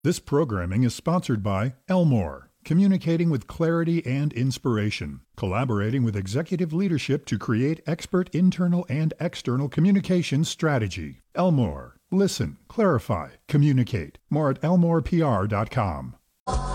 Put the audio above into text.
This programming is sponsored by Elmore, communicating with clarity and inspiration, collaborating with executive leadership to create expert internal and external communication strategy. Elmore, listen, clarify, communicate. More at elmorepr.com.